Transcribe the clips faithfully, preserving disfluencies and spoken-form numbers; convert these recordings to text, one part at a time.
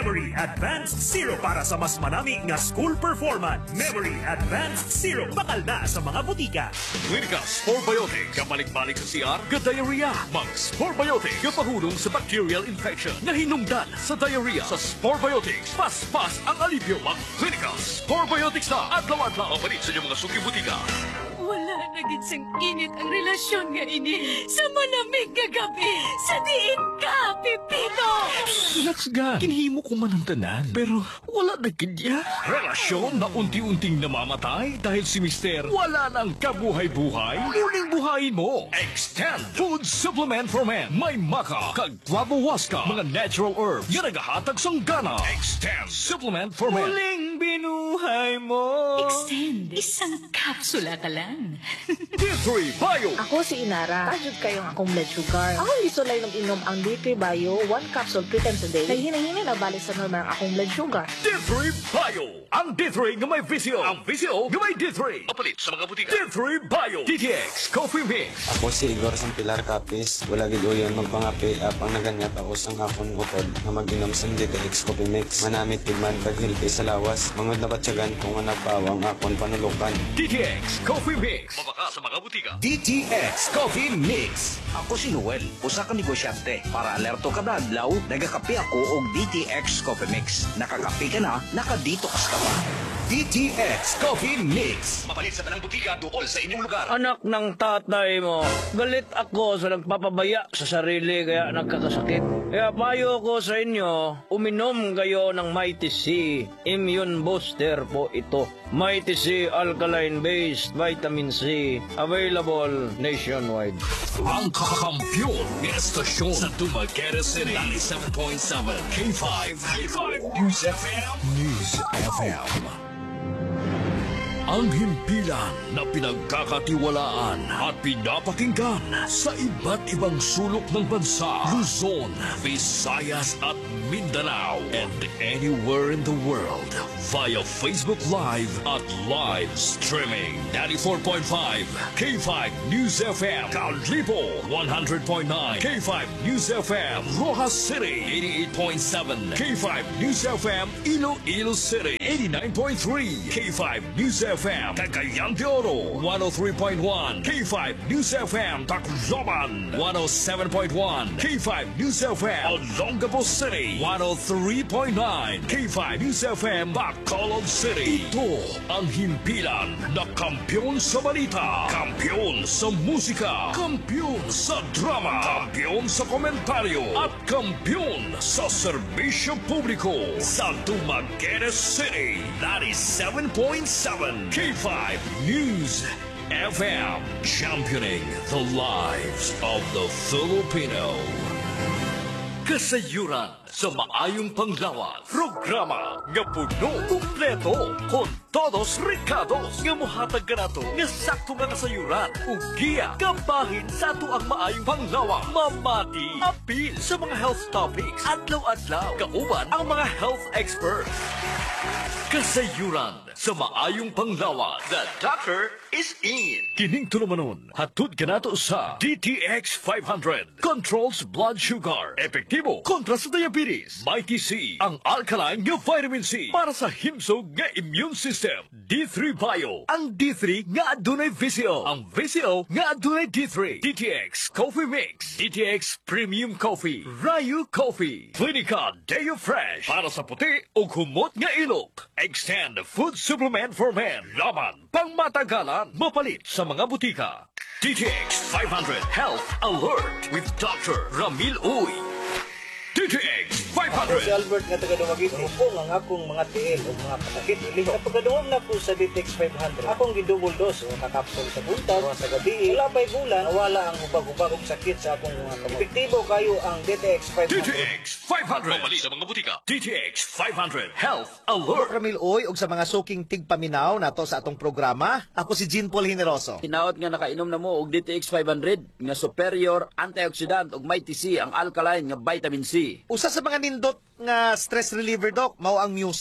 Memory Advanced Zero para sa mas manami nga school performance. Memory Advanced Zero, bakal na sa mga butika. Clinica Sporbiotic, kabalik-balik sa C R, ka-diarrhea. Mag Sporbiotic, kapahulong sa bacterial infection na hinungdan sa diarrhea. Sa Sporbiotics, pas-pas ang alipyo. Mag Clinica Sporbiotics na adlaw-adlaw. Mapalit sa inyong mga suki butika. Wala naging sing init ang relasyon nga ini sa malamig nga gabi. Sa diin ka, Pipino! Relax ga, kinhimo ko man ang tanan, pero wala na kanya. Relasyon na unti-unting namamatay dahil si Mister wala nang kabuhay-buhay. Muling buhayin mo. Extend Food Supplement for Men. May maka, kag guabawaska, mga natural herbs, yan nagahatag sang gana. Extend Supplement for Men. Muling binuhay mo. Extend, isang kapsula ka lang. D three Bio. Ako si Inara. Tajud kayong akong blood sugar. Ako gusto lang ng inom ang D three Bio, one capsule three times a day. Kaya hinahinay na balik sa normal ang akong blood sugar. D three Bio. Ang D three nga may visio. Ang visio nga may D three. Mapalit sa mga butika. D three Bio. D T X Coffee Mix. Ako si Igor sang Pilar Capis. Wala gid uyon magpangapi apang naganyat ako sang akong utod nga mag-inom sang D T X Coffee Mix. Manamit tigman kag hilpi sa lawas. Mangod na batyagan kung manapawang akon panulukan. D T X Coffee Mix. Mabaka sa mga butika. D T X Coffee Mix. Ako si Noel, usa ka negosyante. Para alerto ka na adlaw, nagakape ako og D T X Coffee Mix. Nakakape ka na, nakadetox ka pa. D T X Coffee Mix. Mapalit sa tanang butika duol sa inyong lugar. Anak ng tatay mo, galit ako sa nagpapabaya sa sarili kaya nagkakasakit. Kaya payo ko sa inyo, uminom kayo ng Mighty C. Immune Booster po ito. Mighty C Alkaline-based Vitamin C. Available nationwide. Ang kakampiyon ng estasyon sa Dumaguete City. ninety-seven point seven K five. K five News F M. News F M. Ang himpilan na pinagkakatiwalaan at pinapakinggan sa iba't ibang sulok ng bansa, Luzon, Visayas at Mindanao, and anywhere in the world via Facebook Live at live streaming. ninety-four point five K five News F M, Callipo, one hundred point nine K five News F M, Rojas City, eighty-eight point seven K five News F M, Iloilo City, eighty-nine point three K five News F M, Cagayan de Oro, one oh three point one K five News F M, Tacloban, one oh seven point one K five News F M, Olongapo City, one oh three point nine K five News F M, Bacolod City. Ito ang himpilan na kampiyon sa balita, kampiyon sa musika, kampiyon sa drama, kampiyon sa komentaryo, at kampiyon sa serbisyo publiko sa Dumaguete City. ninety-seven point seven K five News F M, championing the lives of the Filipino. Kasayuran sa maayong panglawan. Programa nga puno, kumpleto, con todos ricados nga muhatag ka nato nga sakto nga kasayuran. Ug giya, kabahin sa ato ang maayong panglawan. Mamati, apil sa mga health topics. Adlaw-adlaw, kauban ang mga health experts. Kasayuran sa maayong panglawan. The doctor is in. Kining tulumanon, hatod ka nato sa D T X five hundred. Controls blood sugar. Epektibo kontra sa diabetes. Mighty C, ang alkaline nga vitamin C para sa himsog nga immune system. D three Bio, ang D three nga adunay visio. Ang visio nga adunay D three. D T X Coffee Mix. D T X Premium Coffee. Rayu Coffee. Clinica Deo Fresh para sa puti o humot nga ilok. Extend Food Supplement for Men. Laman pang matagalan, mapalit sa mga butika. D T X five hundred Health Alert with Doctor Ramil Uy. D T X five hundred. Ako si Albert nga taga-Dumaguete. Upo nga akong mga tiil o mga pasakit. Ili na pagkaduwang na po sa D T X five hundred. Akong gidouble dose o kakapsol sa buntag o sa gabi. Wala pa'y bulan, nawala ang hubag-hubag og sakit sa akong mga kamot. Epektibo kayo ang D T X five hundred. D T X five hundred. Mapalit sa mga butika. D T X five hundred Health Alert. Ramil Oy og sa mga suking tigpaminaw nato sa atong programa. Ako si Jean Paul Generoso. Hinaot nga nakainom na mo og D T X five hundred nga superior antioxidant og Mighty C ang alkaline nga vitamin C. Usa sa mga nindot nga stress reliever doc mao ang music.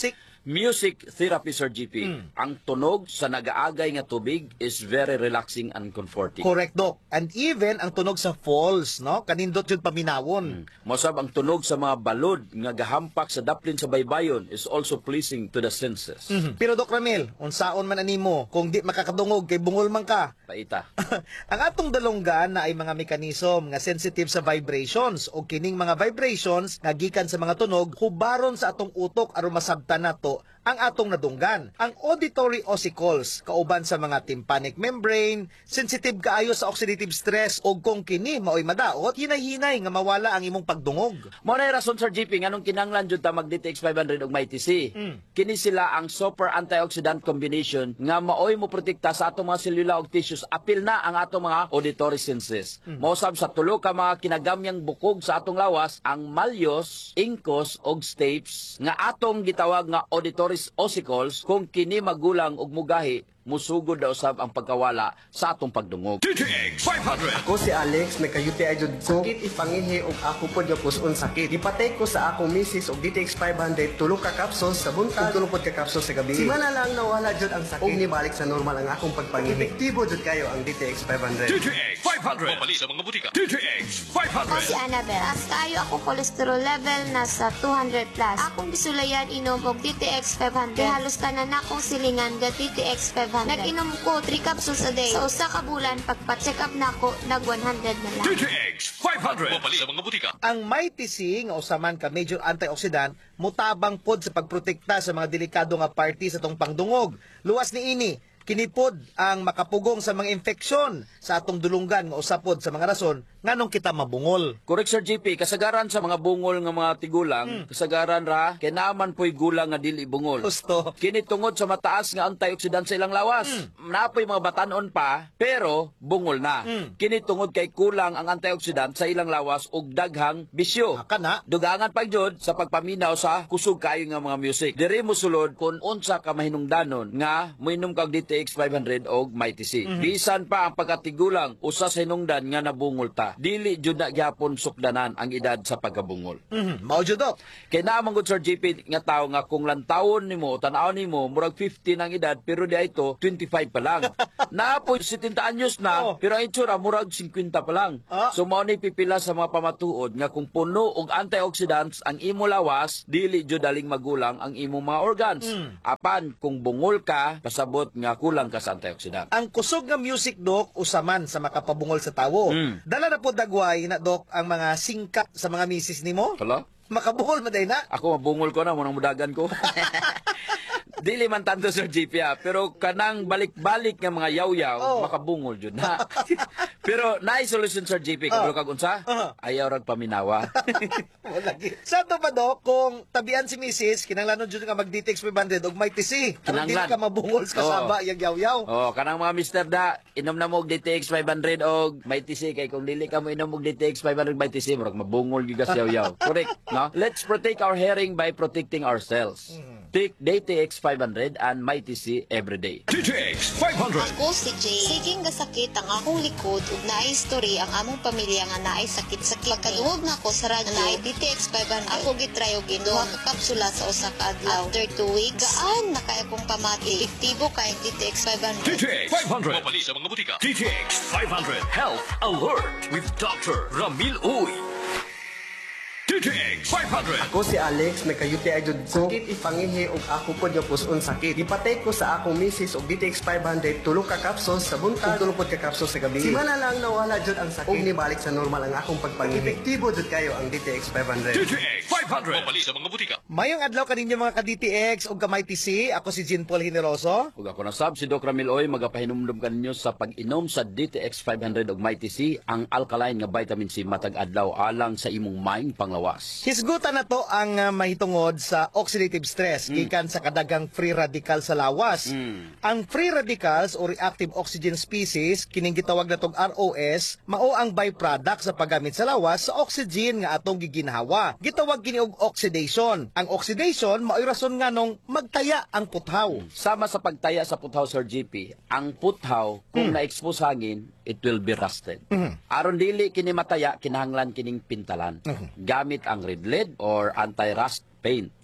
Music therapy, Sir G P. Ang tunog sa nagaagay nga tubig is very relaxing and comforting. Correct, Doc. And even ang tunog sa falls, no? Kanindot yun paminawon. Mosab ang tunog sa mga balod nga gahampak sa daplin sa baybayon is also pleasing to the senses. Mhm. Pero Doc Ramil, unsaon man animo kung di makakadungog kay bungol man ka. Paita. Ang atong dalonggan na ay mga mekanism nga sensitive sa vibrations o kining mga vibrations nga gikan sa mga tunog hubaron sa atong utok aron masabtan nato ang atong nadunggan. Ang auditory ossicles kauban sa mga tympanic membrane, sensitive kaayo sa oxidative stress o kung kini maoy madaot, hinay-hinay nga mawala ang imong pagdungog. Mo na rason, Sir G P, nganong kinanglan jud ta mag D T X five hundred ug may T C. Mm. Kini sila ang super antioxidant combination nga maoy mo protekta sa atong mga selula ug tissues apil na ang atong mga auditory senses. Mm. Mausab sa tulo ka mga kinagamyang bukog sa atong lawas ang malyos, incus ug stapes nga atong gitawag nga auditory ossicles kung kini magulang ug mugahi musugod daw usab ang pagkawala sa atong pagdungog. D T X five hundred. Ako si Alex, nagka-U T I jud ko. Sakit ipangihi og ako pod yung puson sakit. Ipatay ko sa akong misis og D T X five hundred, tulog ka capsules sa buntag, tulog pod ka capsules sa gabi. Simana lang nawala jud ang sakit. Og nibalik sa normal ang akong pagpangihi. Epektibo jud kayo ang D T X five hundred. D T X five hundred. Mabali sa mga butika. D T X five Ako hundred. si Annabelle. Taas kayo akong cholesterol level nasa two hundred plus. Akong bisulayan inom og D T X five hundred. Kaya halos tanan akong silingan ga D T X five hundred. Nag-inom ko three capsules a day. Sa usa ka bulan, pagpa-check up na ako, nag one hundred na lang. D T X five hundred. Mabali sa mga butika. Ang may T C nga usaman ka major antioxidant mutabang pod sa pagprotekta sa mga delikado nga party sa tong pangdungog. Luwas ni ini kinipod ang makapugong sa mga infeksyon sa atong dulunggan nga usapod sa mga rason nganong kita mabungol. Correct, Sir G P. Kasagaran sa mga bungol nga mga tigulang, Hmm. kasagaran ra, kay naaman po'y gulang nga dili bungol. Gusto. Kini tungod sa mataas nga antioxidant sa ilang lawas. Hmm. Napoy mga batanon pa, pero bungol na. Hmm. Kini tungod kay kulang ang antioxidant sa ilang lawas ug daghang bisyo. Aka na. Dugangan pa jud sa pagpaminaw sa kusog kayo nga mga music. Diri mo sulod kung unsa ka mahinungdanon nga moinom kag D T X five hundred og may T C. Mhm. Bisan pa ang pagkatigulang usa sa hinungdan nga nabungol ta. Dili jud na gyapon sukdanan ang edad sa pagkabungol. Mhm. Mao jud Doc. Kay naman gud, Sir G P, nga tao nga kung lantawon nimo, tan-aw nimo murag fifty ang edad pero di ito twenty-five pa lang. Napoy seventy anyos na Oh. pero ang itsura murag fifty pa lang. Ah. So mao ni pipila sa mga pamatuod nga kung puno og antioxidants ang imo lawas, dili jud daling magulang ang imo mga organs. Mm. Apan kung bungol ka, pasabot nga kulang ka sa antioxidant. Ang kusog nga music, Doc, usaman sa makapabungol sa tawo. Mm. Dala na po dagway na, Doc, ang mga singka sa mga misis nimo. Hala? Makabungol maday na. Ako mabungol ko na, munang mudagan ko. Dili man tanto, Sir G P, ah, pero kanang balik-balik nga mga yaw-yaw, Oh. makabungol jud na. Pero naay solution, Sir G P, kabalo Oh. kag unsa? Uh-huh. Ayaw rag paminawa. Wala gi. Sa to pa, Doc, kung tabian si misis, kinanglanon jud nga mag-D T X five hundred og may T C. Ano dili Kinanglan. ka mabungol sa kasaba, Oo. yang yaw-yaw. Oh, kanang mga mister da, inom na mo og D T X five hundred og may T C kay kung dili ka mo inom og D T X five hundred may T C, murag mabungol gyud ka sa yaw-yaw. Correct, no? Let's protect our hearing by protecting ourselves. Take D T X five hundred and my T C every day. D T X five hundred. Ako si Jay. Siging gasakit ang akong likod ug naay history ang among pamilya nga naay sakit-sakit. Pagkaduog na ako sa radyo naay D T X five hundred. Ako gitry og inom ka kapsula sa usa ka adlaw. After two weeks, gaan na kay akong pamati. Epektibo kay D T X five D hundred. T X five hundred. Mabali sa mga butika. D T X five hundred. Health Alert with Doctor Ramil Uy. D T X five hundred. Ako si Alex, nagka-U T I jud ko. Sakit ipangihi og ako pod yung puson sakit. Ipatay ko sa akong misis og D T X five hundred, tulog ka capsules sa buntag, tulog pod ka capsules sa gabi. Simana lang nawala jud ang sakit. Og nibalik sa normal ang akong pagpangihi. Epektibo jud kayo ang D T X five hundred. D T X five hundred. Mabali sa mga butika. Mayong adlaw kaninyo mga ka-D T X o ka-may T C. Ako si Jean Paul Generoso. Ug ako na sab si Doc Ramil Oy, magapahinumdum kaninyo sa pag-inom sa D T X five hundred og may T C, ang alkaline nga vitamin C matag adlaw alang sa imong maing panglawas. Hisgutan na to ang uh, mahitungod sa oxidative stress gikan sa kadagang free radical sa lawas. Mm. Ang free radicals o reactive oxygen species kining gitawag natong R O S mao ang byproduct sa paggamit sa lawas sa oxygen nga atong giginhawa. Gitawag kini og oxidation. Ang oxidation mao'y rason nga nung magtaya ang puthaw. Sama sa pagtaya sa puthaw, Sir G P, ang puthaw kung na-expose hangin, it will be rusted. Aron dili kini mataya, kinahanglan kining pintalan. Gamit ang red lead or anti-rust paint.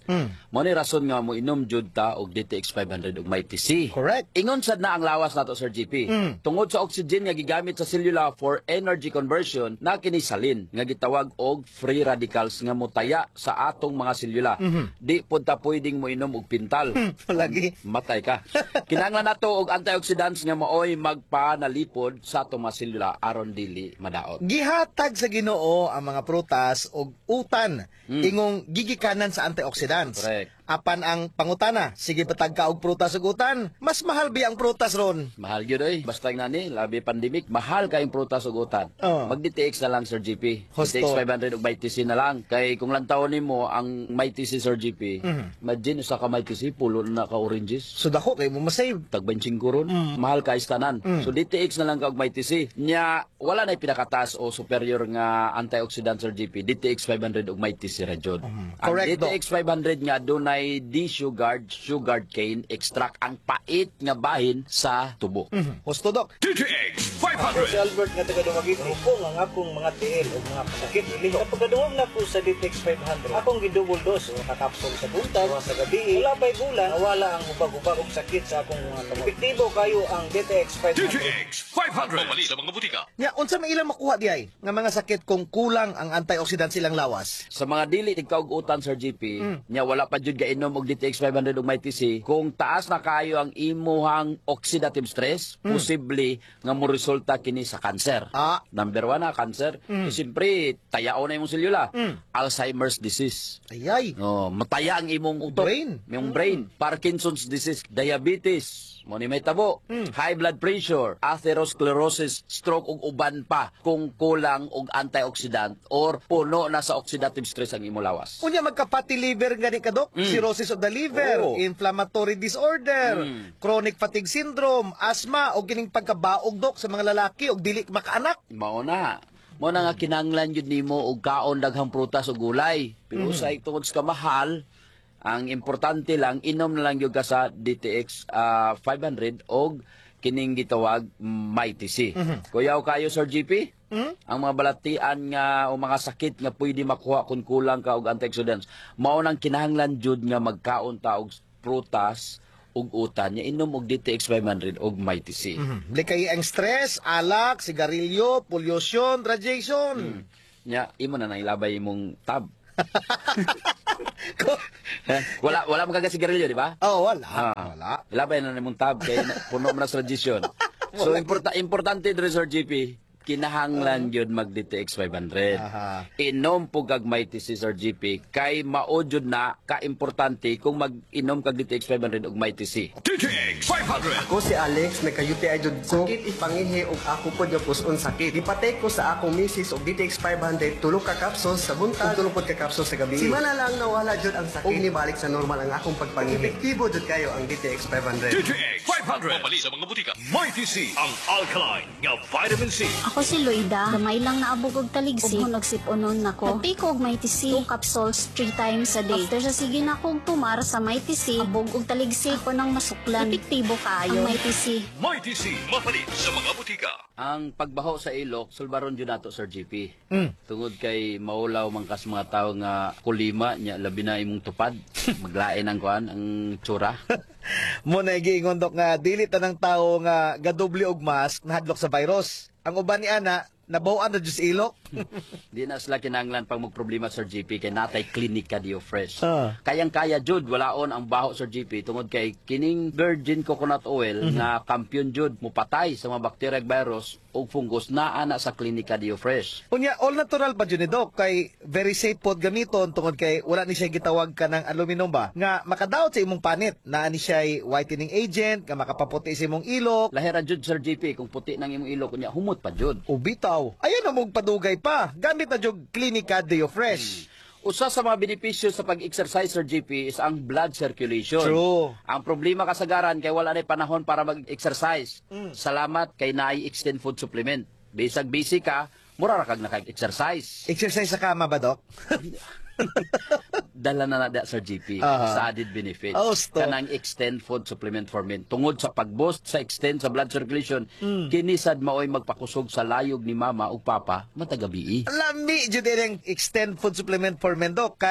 Mo ni rason nga mo inom jud ta og D T X five hundred ug Mighty C. Correct. Ingon sad na ang lawas nato Sir G P. Tungod sa oxygen nga gigamit sa selula for energy conversion na kini salin nga gitawag og free radicals nga motaya sa atong mga selula. Di pud ta pwedeng mo inom og pintal. Lagi. Matay ka. Kinahanglan nato og antioxidants nga maoy magpanalipod sa atong mga selula aron dili madaot. Gihatag sa Ginoo ang mga prutas og utan ingong gigikanan sa antioxidants. Correct. Apan ang pangutana, sige patag ka og prutas ug utan, mas mahal bi ang prutas ron. Mahal gyud oy. Basta ngani, labi pandemic, mahal kayong prutas ug utan. Oh. Mag D T X na lang Sir G P. Husto. D T X five hundred ug Mighty C na lang. Kay kung lantaw nimo ang Mighty C Sir G P, imagine usa ka Mighty C pulo na ka oranges. So dako kay mo masave. Tag twenty-five ron. Mahal ka istanan. So D T X na lang ka og Mighty C. Nya wala na pinakataas o superior nga antioxidant Sir G P. D T X five hundred ug Mighty C ra jud. Ang Correct, D T X five hundred nga dunay D-sugar sugar cane extract ang pait nga bahin sa tubo. Husto dok. D T X five Ako si hundred. Albert nga taga Dumaguete. Ako ang akong mga tiil o mga pasakit. Kapagkaduhog na ko sa D T X five hundred, akong gidouble dose o kakapsol sa buntag o sa gabi. Wala pa'y bulan, nawala ang ubag-ubag og sakit sa akong mga kamot. Epektibo kayo ang D T X five D T hundred. X five hundred. Pamali sa mga butika. Nya unsa may ilang makuha di ay nga mga sakit kung kulang ang antioxidants silang lawas? Sa mga dili tigkaugutan Sir G P, nya wala pa jud gainom og D T X five hundred ug Mighty C. Kung taas na kayo ang imuhang oxidative stress, posible nga mo resulta kini sa cancer. Ah. Number one na cancer. Mm. Siyempre, tayao na imong selula. Alzheimer's disease. Ayay. Oh, mataya ang imong utok. Brain. Imong brain. Parkinson's disease, diabetes, mo ni may tabo, high blood pressure, atherosclerosis, stroke ug uban pa kung kulang og antioxidant or puno na sa oxidative stress ang imong lawas. Unya magka-fatty liver gani ka dok, cirrhosis of the liver, Oo. inflammatory disorder, chronic fatigue syndrome, asthma o kining pagkabaog dok sa mga lalaki og dili makaanak. Mao na. Mo na nga kinahanglan jud nimo og kaon daghang prutas ug gulay. Pero sa tungod sa kamahal, ang importante lang inom na lang gyud ka sa D T X ah, five hundred og kining gitawag Mighty C. Kuyaw kayo Sir G P? Ang mga balatian nga o mga sakit nga pwede makuha kung kulang ka og antioxidants. Mao nang kinahanglan jud nga magkaon ta og prutas ug utan nya inom og D T X five hundred og Mighty C. Dili kay ang stress, alak, sigarilyo, pollution, radiation. Nya imo na nailabay imong tab. Eh, wala wala man kagasigarilyo, di ba? Oh, wala. Ah, Wala. ilabay na nimong tab kay na- puno man na sa tradisyon. So importa importante dre Sir G P, kinahanglan yun mag D T X five hundred. Aha. Inom po kag Mighty C Sir G P kay mao jud na ka-importante kung mag-inom kag D T X five hundred ug Mighty C. D T X five hundred. Ako si Alex, nagka-U T I jud ko. Sakit ipangihi og ako pod nga puson sakit. Ipatay ko sa akong misis og D T X five hundred tulo ka capsules sa buntag, ug tulo pod ka capsules sa gabi. Simana lang nawala jud ang sakit. Og nibalik sa normal ang akong pagpangihi. Epektibo jud kayo ang D T X five hundred. D T X five hundred. Pamali sa mga butika. Mighty C. Ang alkaline nga vitamin C. Ako si Loida, gamay lang naabog og taligsi ug nagsip-unon nako. Nagtake og Mighty C, two capsules three times a day. After sa sige na kog tumar sa Mighty C, abog og taligsi ko nang masuklan. Epektibo kaayo ang Mighty C. Mighty C. Mapalit sa mga butika. Ang pagbaho sa ilok, sulbaron jud nato Sir G P. Tungod kay maulaw man kas mga tawo nga kulima nya labi na imong tupad, maglain ang kuan ang tsura. Mo na giingon dok nga dili tanang tawo nga gadoble og mask nahadlok sa virus. Ang uban ni ana nabaw-an na jud sa ilok. Di na sila kinahanglan pang magproblema Sir G P kay natay klinika Dio Fresh. Ah. Kayang-kaya jud walaon ang baho Sir G P tungod kay kining virgin coconut oil nga kampiyon jud mupatay sa mga bacteria ug virus ug fungus naa na sa klinika Dio Fresh. Unya all natural pa jud ni dok kay very safe pod gamiton tungod kay wala ni siya gitawag ka ng aluminum ba nga makadaot sa imong panit naa ni siya whitening agent nga makapaputi sa imong ilok. Lahira jud Sir G P kung puti nang imong ilok unya humot pa jud. Ubitaw. Ayan na mong padugay pa. Gamit na jud klinika Dio Fresh. Usa sa mga benepisyo sa pag-exercise Sir G P is ang blood circulation. True. Ang problema kasagaran kay wala na panahon para mag-exercise. Salamat kay naay extend food supplement. Bisag busy ka, mura ra kag naka-exercise. Exercise sa kama ba dok? Dala na na Sir G P Aha. sa added benefits. Oh, stop. Kanang extend food supplement for men. Tungod sa pag-boost sa extend sa blood circulation, kinisad maoy magpakusog sa layog ni mama ug papa matagabi. Lami jud ang extend food supplement for men dok kay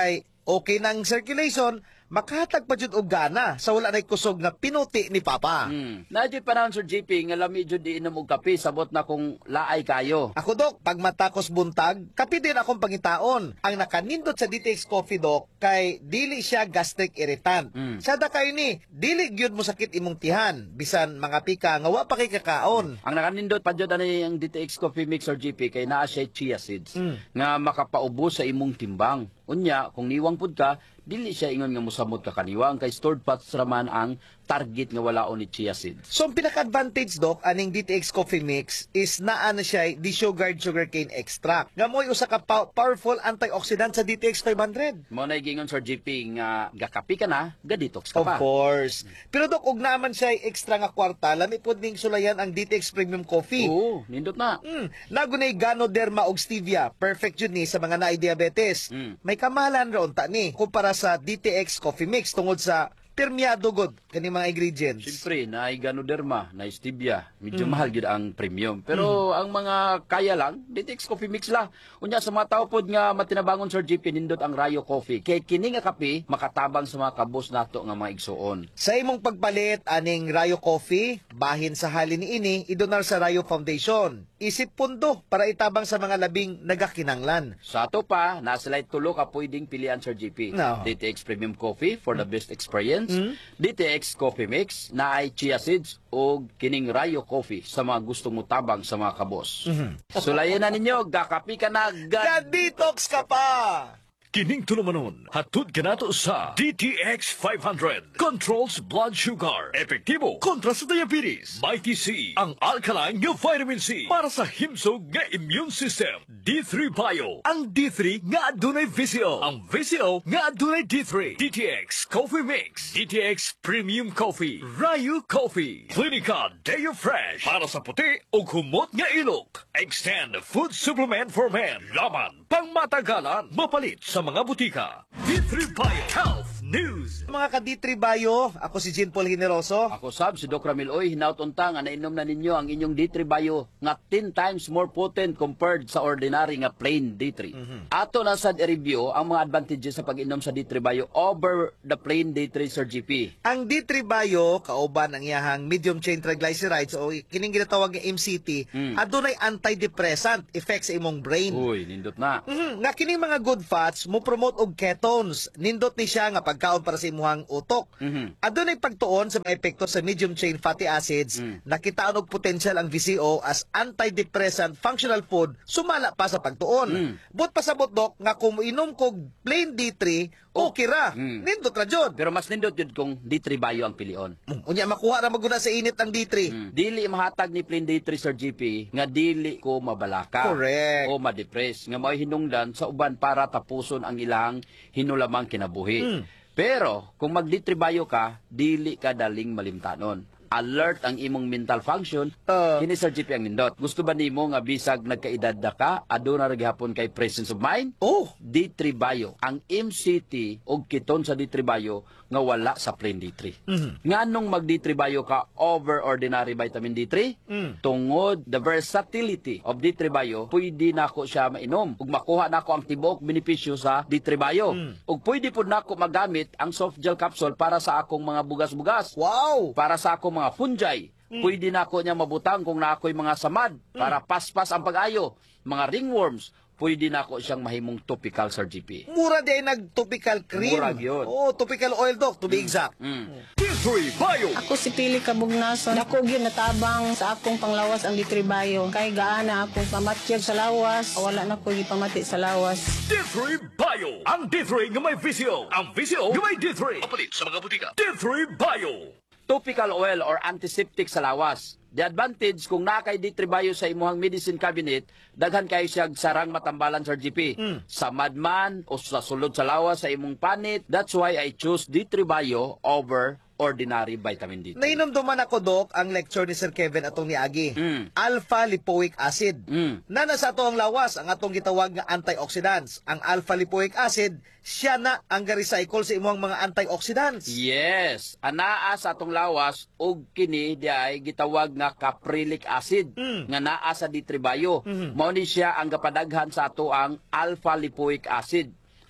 okay ng circulation, makahatag pa jud og gana sa wala nay kusog nga pinuti ni Papa. Hmm. Na jud panahon Sir J P nga lami jud di inom og kape sabot na kung laay kayo. Ako dok, pag matakos buntag, kape din akong pangitaon. Ang nakanindot sa D T X Coffee dok kay dili siya gastric irritant. Mm. Sada kay ni, dili gyud mo sakit imong tihan bisan mga pika nga wa pa kay kakaon. Ang nakanindot pa jud ani ang D T X Coffee Mix Sir J P kay naa siya chia seeds Mm. nga makapaubos sa imong timbang. Unya, kung niwang pud ka, dili siya ingon nga mosamot ka kaniwang kay stored fats raman ang target nga walaon ni chia seeds. So ang pinaka-advantage dok aning D T X Coffee Mix is naa na siya desugared sugarcane extract. Nga mo'y usa ka pa- powerful antioxidant sa D T X five hundred. Mo na gingon Sir J P nga gakapi ka na, ga-detox ka Of pa. course. Pero dok, ug naman siya extra nga kwarta, lami pod ning sulayan ang D T X Premium Coffee. Oo, nindot na. Mm, nagunay Ganoderma ug Stevia. Perfect yun ni sa mga naay diabetes. Mm. May kamalan ra unta ni kumpara sa D T X Coffee Mix tungod sa permeado god kani mga ingredients. Siyempre, na Ganoderma, na Stevia, medyo Mm. mahal gid ang premium. Pero ang mga kaya lang, D T X Coffee Mix la. Unya sa mga tao pod nga matinabangon Sir J P nindot ang Rayo Coffee. Kay kini nga kape makatabang sa mga kabos nato nga mga igsuon. Sa imong pagpalit aning Rayo Coffee, bahin sa halin ni ini, idonar sa Rayo Foundation. Isip pundo para itabang sa mga labing nagakinanglan. Sa ato pa, nasa light tulo ka pwedeng pilian Sir J P. No. D T X Premium Coffee for the best experience. Mm. D T X Coffee Mix na ay chia seeds o kining Rayo Coffee sa mga gustong mutabang sa mga kabos. Mhm. Sulayan na ninyo, gakapi ka na, gad... Detox ka pa! Kining tulumanon, hatod ka nato sa D T X five hundred. Controls blood sugar. Epektibo kontra sa diabetes. Mighty C, ang alkaline nga vitamin C para sa himsog nga immune system. D three Bio, ang D three nga adunay V C O. Ang V C O nga adunay D three. D T X Coffee Mix. D T X Premium Coffee. Rayo Coffee. Clinica Deo Fresh para sa puti o humot nga ilok. Extend food supplement for men. Laman pang matagalan. Mapalit sa mga butika. D three Bio Health News. Mga ka-D three Bio, ako si Jean Paul Generoso. Ako sab, si Doc Ramil Oy, hinaut unta nga nainom na ninyo ang inyong D three Bio nga ten times more potent compared sa ordinary nga plain D three. Mhm. Ato na sad i-review ang mga advantages sa pag-inom sa D three Bio over the plain D three Sir G P. Ang D three Bio, kauban ang iyahang medium chain triglycerides o kining ginatawag nga M C T, Mm. adunay antidepressant effect sa imong brain. Uy, nindot na. Mhm, nga kining mga good fats mo promote og ketones. Nindot ni siya nga pagkaon para sa imuhang utok. Mhm. Adunay pagtuon sa mga epekto sa medium chain fatty acids, Mm. nakitaon og potential ang V C O as antidepressant functional food, sumala pa sa pagtuon. Mm. But pasabot dok nga kung inom kog plain D three, okay ra. Mm. Nindot ra jud. Pero mas nindot yun kung D three Bio ang pilion. Unya makuha ra maguna sa init ang D three. Mm. Dili mahatag ni plain D three Sir G P nga dili ko mabalaka. Correct. O ma-depress nga may hinungdan sa uban para tapuson ang ilang hinulamang kinabuhi. Mm. Pero kung mag D three Bio ka, dili ka daling malimtanon. Alert ang imong mental function. Uh, Kini Sir G P ang nindot. Gusto ba nimo nga bisag nagkaedad na ka, aduna ra gihapon kay presence of mind? Oh, D three Bio. Ang M C T og keton sa D three Bio nga wala sa plain D three. Mhm. Nganong mag D three Bio ka over ordinary vitamin D three? Mm. Tungod the versatility of D three Bio, pwede nako siya mainom ug makuha nako ang tibuok benepisyo sa D three Bio. Mm. Ug pwede pud nako magamit ang soft gel capsule para sa akong mga bugas-bugas. Wow. Para sa akong mga fungi. Mm. Pwede nako niya mabutang kung naakoy mga samad para paspas ang pag-ayo. Mga ringworms, pwede nako siyang mahimong topical Sir G P. Mura di ay nag-topical cream. Murag yun. Oh, topical oil dok, to be exact. Mm. D three Bio. Ako si Pili Kabugnason. Ako gyud natabang sa akong panglawas ang D three Bio. Kay gaana akong pamatyag sa lawas. Wala na ko gipamati sa lawas. D three Bio. Ang D three nga may V C O. Ang V C O nga may D three. Mapalit sa mga butika. D three Bio. Topical oil or antiseptic sa lawas. The advantage kung nakay D three Bio sa imuhang medicine cabinet, daghan kayo siyag sarang matambalan Sir G P. Mm. Sa madman o sa sulod sa lawas sa imong panit, that's why I choose D three Bio over ordinary vitamin D three. Nainomduman ako dok ang lecture ni Sir Kevin atong niagi. Mm. Alpha lipoic acid. Mm. Nana sa ato ang lawas ang atong gitawag nga antioxidants. Ang alpha lipoic acid, siya na ang ga-recycle sa imuhang mga antioxidants. Yes, anaa sa atong lawas ug kini diay gitawag nga caprylic acid Mm. nga naa sa D three Bio. Mhm. Mao ni siya ang gapadaghan sa ato ang alpha lipoic acid.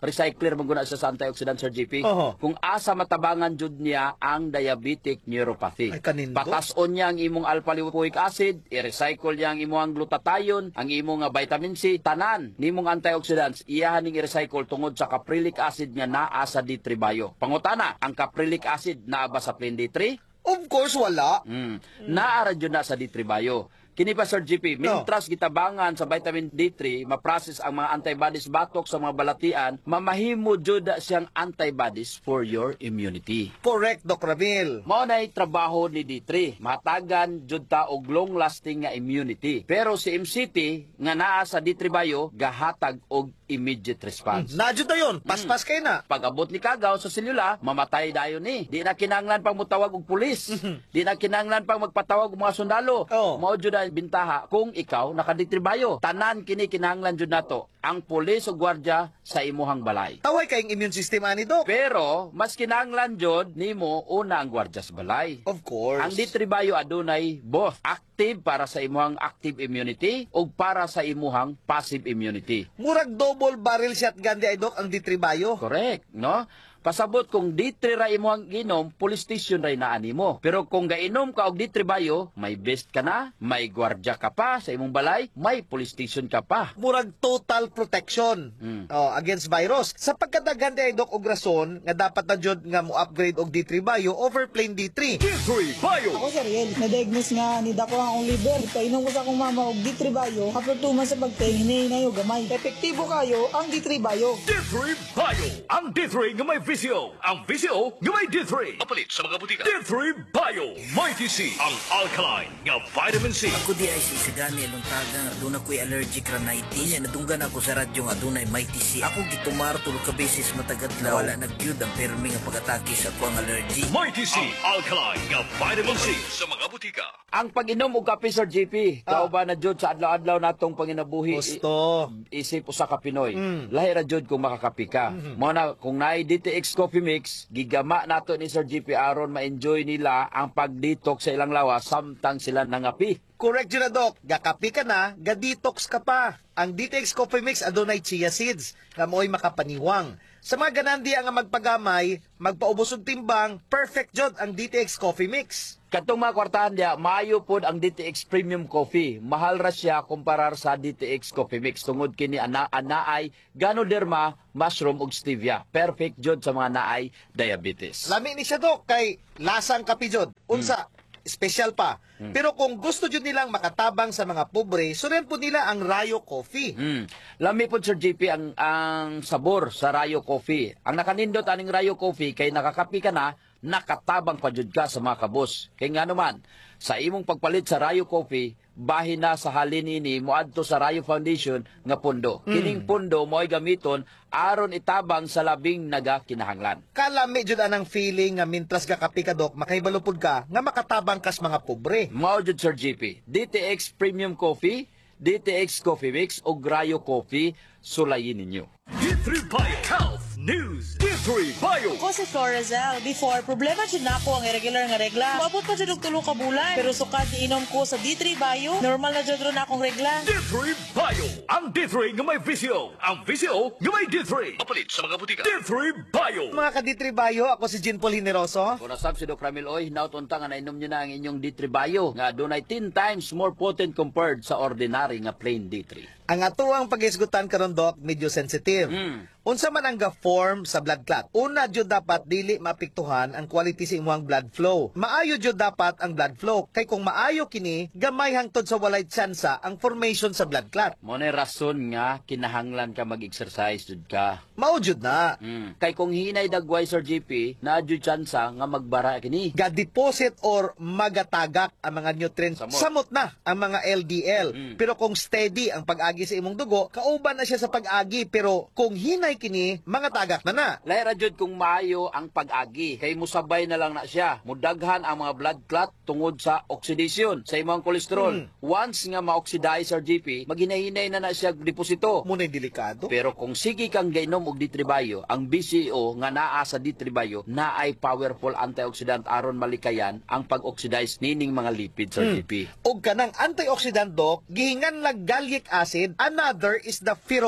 recycler maguna siya sa antioxidant, Sir G P. Oho. Kung asa matabangan jud niya ang diabetic neuropathy. Ay, kanindo. Patas-on niya ang imong alpha-lipoic acid, i-recycle niya ang imong glutathione, ang imong nga vitamin C, tanan nimong antioxidants, iyahan ning i-recycle tungod sa caprylic acid nga naa sa D three Bio. Pangutana, ang caprylic acid naa ba sa plain D three? Of course, wala. Mm. Naara jud na sa D three Bio. Kini pa, Sir G P, mintras gitabangan sa vitamin D three, ma-process ang mga antibodies batok sa mga balatian, mamahimo jud siyang antibodies for your immunity. Correct, Doc Ramil. Mao nay trabaho ni D three, matagan jud ta og long-lasting nga immunity. Pero si M C T nga naa sa D three Bio gahatag og immediate response. Nadyo na yun. Paspas kayo na. Pag abot ni kagaw sa selula, mamatay dayon ni. Di na kinanglan pang mutawag og pulis. Di na kinanglan pang magpatawag og mga sundalo. Oh. Mao jud ang bintaha kung ikaw nakaditribayo. Tanan kini kinahanglan jud nato ang pulis o gwardiya sa imuhang balay. Taway kayong immune system ani, Doc. Pero mas kinahanglan jud nimo una ang gwardiya sa balay. Of course. Ang D three Bio adunay both active para sa imuhang active immunity o para sa imuhang passive immunity. Murag double barrel shotgun di ay, Doc, ang D three Bio. Correct, no? Pasabot kung D three ra imuhang ginom, police station ra inaani mo. Pero kung gainom ka og D three Bio, may best ka na, may gwardiya ka pa sa imong balay, may police station ka pa. Murag total protection Hmm. oh, against virus. Sa pagkadaghan di ay, Doc, og rason nga dapat na jud nga mo upgrade og D three Bio over plain D three. D three Bio. Ako, Sir Riel, na-diagnose nga ni Dako ang liver. Painom ko sa akong mama og D three Bio. After two months sa pagtingin, hinahinay og gamay. Epektibo kayo ang D three Bio. D three Bio. Ang D three nga may visio. Ang visio nga may D three. Mapalit sa mga butika. D three Bio. Mighty C. Ang alkaline nga vitamin C. Ako di ay sisigani anong taga nga doon ako'y allergic rhinitis. Nadunggan ako sa radyo nga doon ay Mighty C. Ako gitumar tulog ka beses matagadlaw. Wala nag-yud ang permi nga pag-atake sa ako ang allergy. Mighty C. Ang alkaline nga vitamin C sa mga butika. Ang pag-inom og kape, Sir G P, Ah. kauban na jud sa adlaw-adlaw natong panginabuhi. Gusto. I- isip usa ka Pinoy. Mm. Lahi ra jud kung makakapi ka. Mhm. Mo na kung naay D T X Coffee Mix, gigama nato ni Sir G P aron ma-enjoy nila ang pag-detox sa ilang lawas samtang sila nangapi. Correct yun na, Doc. Gakapi ka na, ga-detox ka pa. Ang D T X Coffee Mix adunay chia seeds nga mo'y makapaniwang. Sa mga ganandi nga magpagamay, magpaubos og timbang, perfect jud ang D T X Coffee Mix. Katong mga kwartahan diya, maayo pod ang D T X Premium Coffee. Mahal ra siya kumparar sa D T X Coffee Mix. Tungod kini ana anaay Ganoderma, mushroom ug stevia. Perfect jud sa mga naay diabetes. Lami ni siya, Doc, kay lasang kapi jud. Unsa, special pa. Pero kung gusto jud nilang makatabang sa mga pobre, suren po nila ang Rayo Coffee. Mm. Lami po, Sir J P, ang, ang sabor sa Rayo Coffee. Ang nakanindot aning Rayo Coffee, kay nakakapi ka na, nakatabang pa jud ka sa mga kabos. Kay nga naman, sa imong pagpalit sa Rayo Coffee, bahin na sa halin ini moadto sa Rayo Foundation nga pundo. Mm. Kining pundo mo'y gamiton aron itabang sa labing nagakinahanglan. Kalami jud anang feeling nga mintras gakapi ka, Doc, makaibalupod ka nga makatabang kas mga pobre. Mao jud, Sir J P. D T X Premium Coffee, D T X Coffee Mix o Rayo Coffee, sulayin ninyo. D three Bio Health News. D three Bio. Ako si Florazel. Before, problema dyan na ako ang irregular nga regla. Maabot pa dyan og tulo ka bulan. Pero sukad inom ko sa D three Bio, normal na dyan ron akong regla. D three Bio. Ang D three nga may visio. Ang visio nga may D three. Mapalit sa mga butika. D three Bio. Mga ka-D three Bio, ako si Jean Paul Hineroso. Kung nasab si Doc Ramil Oy, nautunta nga nainom nyo na ang inyong D three Bio nga dunay ten times more potent compared sa ordinary nga plain D three. Ang atuang pag-isgutan karon, Doc, medyo sensitive. Mm. Unsa man ang ga-form sa blood clot? Una jud dapat dili maapektuhan ang quality sa imong blood flow. Maayo jud dapat ang blood flow kay kung maayo kini, gamay hangtod sa walay tsansa ang formation sa blood clot. Mo na rason nga kinahanglan ka mag-exercise jud ka. Mao jud na. Mm. Kay kung hinay dagway, Sir J P, na jud tsansa nga magbara kini. Ga-deposit or magatagak ang mga nutrients. Samot. Samot na ang mga L D L. Mm. Pero kung steady ang pag-agi sa imong dugo, kauban na siya sa pag-agi. Pero kung hinay kini, mga tagak na na. Lahira jud kung maayo ang pag-agi, kay musabay na lang na siya. Mudaghan ang mga blood clot tungod sa oxidation sa imong kolesterol. Mm. Once nga ma-oxidize, Sir J P, maghinay-hinay na na siya deposito. Muna'y delikado. Pero kung sige kang gainom og D three Bio, ang B C A O nga naa sa D three Bio na ay powerful antioxidant aron malikayan ang pag-oxidize nining mga lipid, Sir Mm. J P. Og kanang antioxidant, Doc, gihingan lang gallic acid, another is the ferulic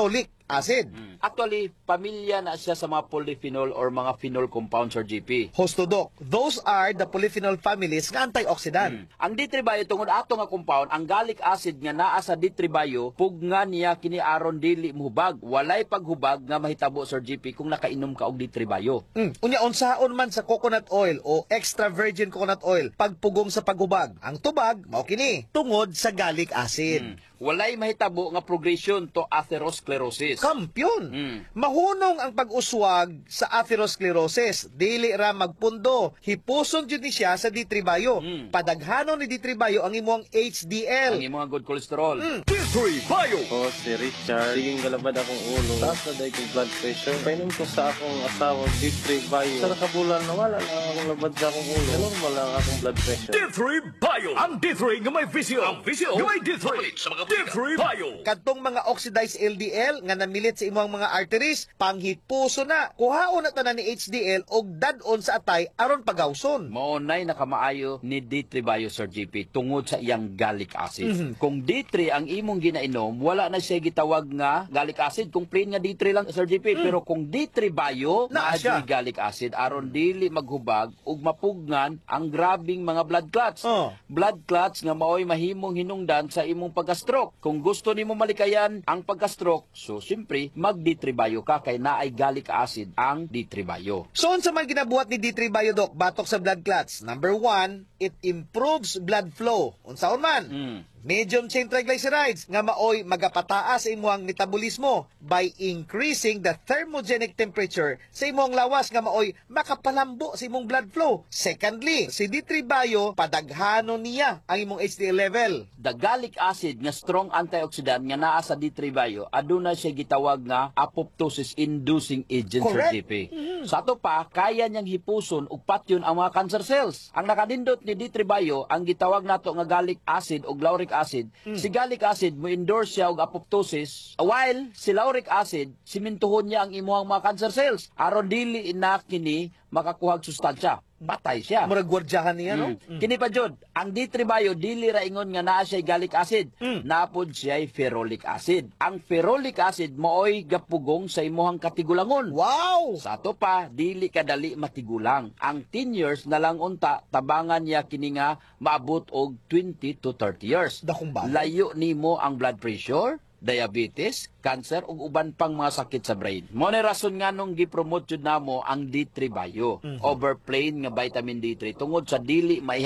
acid. Actually, pamilya na siya sa mga polyphenol or mga phenol compounds or G P. Hosto Doc, those are the polyphenol families nga antioxidant. Ang D three bio tungod ato nga compound, ang gallic acid nga naa sa D three bio, pugnga niya kini aron dili mohubag. Walay paghubag nga mahitabo Sir G P kung nakainom ka og D three bio. Mm. Unya unsaon man sa coconut oil o extra virgin coconut oil pagpugong sa paghubag. Ang tubag mao kini tungod sa gallic acid. Mm. Walay mahitabo nga progression to atherosclerosis. Kampyon. Mm. Mahunong ang pag-uswag sa atherosclerosis. Dili ra magpundo. Hipuson jud ni siya sa D three bio. Mm. Padaghanon ni D three bio ang imong H D L. Ang imong good cholesterol. Mm. D three bio. Ako si Richard. Siging galabad akong ulo. Taas na dahil kong blood pressure. Painom ko sa akong asawa D three bio. Sa nakabulan na wala na akong labad sa akong ulo. Normal lang akong blood pressure. D three bio. Ang D three nga may visio. Ang visio nga may D three. Sa mga D three bio. Kadtong mga oxidized L D L nga namilit sa imong mga arteries, panghipuso na. Kuhaon na tanan ni H D L og dad-on sa atay aron pagawson. Maunay nakamaayo ni D three bio Sir G P tungod sa iyang gallic acid. Mhm. Kung D three ang imong ginainom, wala na siya gitawag nga gallic acid. Kung plain nga D three lang Sir G P, pero kung D three bio Naa naa siya. di gallic acid aron dili maghubag ug mapugnan ang grabing mga blood clots. Oh. Blood clots nga maoy mahimong hinungdan sa imong pagka-stroke. Kung gusto nimo malikayan ang pagka-stroke, so simpre mag D three bio ka kay naay gallic acid ang D three bio. So unsa man ginabuhat ni D three bio Doc batok sa blood clots? Number one, it improves blood flow. Unsaon man? Mm. Medium chain triglycerides nga maoy magapataas sa imong metabolismo by increasing the thermogenic temperature sa imong lawas nga maoy makapalambo sa imong blood flow. Secondly, si D three bio padaghanon niya ang imong H D L level. The gallic acid nga strong antioxidant nga naa sa D three bio aduna siya gitawag nga apoptosis inducing agent Sir Correct. G P. Sa ato pa kaya niyang hipuson ug patyon ang mga cancer cells. Ang nakadindot ni D three bio ang gitawag nato nga gallic acid ug lauric acid. Si gallic acid mo endorse siya og apoptosis while si lauric acid simintuhon niya ang imuhang mga cancer cells aron dili na kini makakuhag sustansya. Patay siya. Murag gwardyahan niya, no? Mm. Kini pa jud, ang D three bio dili ra ingon nga naa siya gallic acid. Mm. Napod siya ferrolic acid. Ang ferrolic acid mooy gapugong sa imuhang katigulangon. Wow! Sa ato pa, dili kadali matigulang. Ang ten years na lang unta tabangan niya kini nga maabot og twenty to thirty years. Dakong bagay. Layo nimo ang blood pressure, diabetes, cancer ug uban pang mga sakit sa brain. Mo ni rason nga nung gipromote jud namo ang D three bio Mhm. over plain nga vitamin D three tungod sa dili may